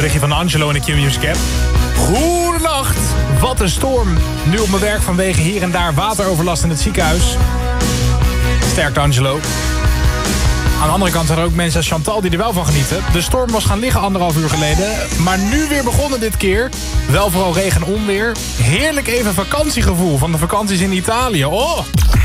berichtje van Angelo in de Q-Music app. Goedenacht, wat een storm. Nu op mijn werk vanwege hier en daar wateroverlast in het ziekenhuis. Sterkte Angelo. Aan de andere kant zijn er ook mensen als Chantal die er wel van genieten. De storm was gaan liggen 1,5 uur geleden. Maar nu weer begonnen dit keer. Wel vooral regen en onweer. Heerlijk even vakantiegevoel van de vakanties in Italië. Oh!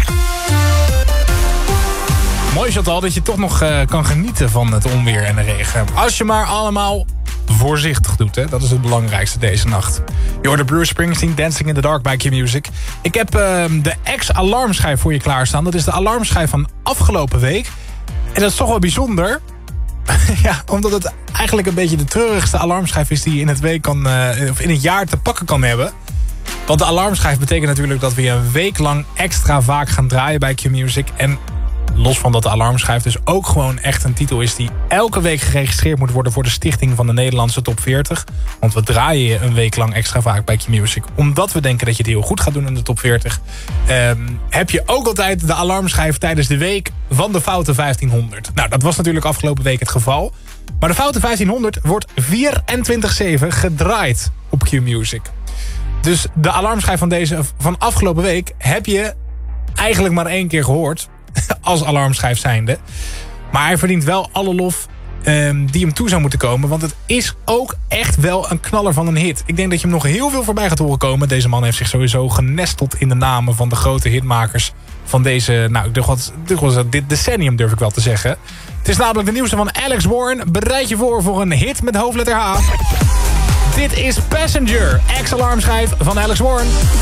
Mooi Chantal dat je toch nog kan genieten van het onweer en de regen. Als je maar allemaal voorzichtig doet. Hè? Dat is het belangrijkste deze nacht. Je hoort de Bruce Springsteen Dancing in the Dark bij Q-Music. Ik heb de ex-alarmschijf voor je klaarstaan. Dat is de alarmschijf van afgelopen week. En dat is toch wel bijzonder. Ja, omdat het eigenlijk een beetje de treurigste alarmschijf is die je in het week of in het jaar te pakken kan hebben. Want de alarmschijf betekent natuurlijk dat we je een week lang extra vaak gaan draaien bij Q-Music. En los van dat de alarmschijf dus ook gewoon echt een titel is die elke week geregistreerd moet worden voor de stichting van de Nederlandse Top 40. Want we draaien je een week lang extra vaak bij Q-Music. Omdat we denken dat je het heel goed gaat doen in de Top 40. Heb je ook altijd de alarmschijf tijdens de week van de Foute 1500. Nou, dat was natuurlijk afgelopen week het geval. Maar de Foute 1500 wordt 24/7 gedraaid op Q-Music. Dus de alarmschijf van afgelopen week heb je eigenlijk maar 1 keer gehoord. Als alarmschijf zijnde. Maar hij verdient wel alle lof die hem toe zou moeten komen. Want het is ook echt wel een knaller van een hit. Ik denk dat je hem nog heel veel voorbij gaat horen komen. Deze man heeft zich sowieso genesteld in de namen van de grote hitmakers van deze, nou, dit decennium durf ik wel te zeggen. Het is namelijk de nieuwste van Alex Warren. Bereid je voor een hit met hoofdletter H. Dit is Passenger, ex-alarmschijf van Alex Warren.